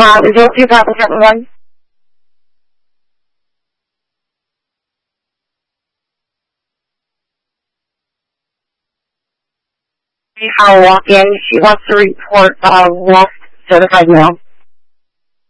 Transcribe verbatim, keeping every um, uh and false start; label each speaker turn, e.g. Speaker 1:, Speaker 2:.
Speaker 1: Uh, is it two thousand one? I'll walk in. She wants to report uh, lost certified mail.